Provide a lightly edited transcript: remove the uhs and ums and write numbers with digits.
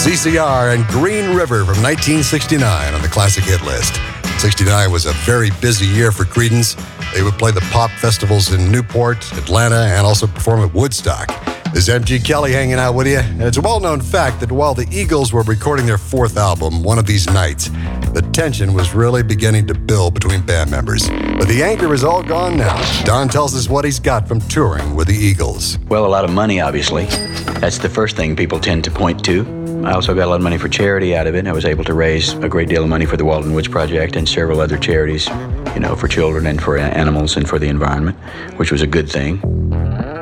CCR and Green River from 1969 on the classic hit list. 69 was a very busy year for Creedence. They would play the pop festivals in Newport, Atlanta, and also perform at Woodstock. This is MG Kelly hanging out with you. And it's a well-known fact that while the Eagles were recording their fourth album, One of These Nights, the tension was really beginning to build between band members. But the anger is all gone now. Don tells us what he's got from touring with the Eagles. Well, a lot of money, obviously. That's the first thing people tend to point to. I also got a lot of money for charity out of it. I was able to raise a great deal of money for the Walden Woods Project and several other charities, for children and for animals and for the environment, which was a good thing.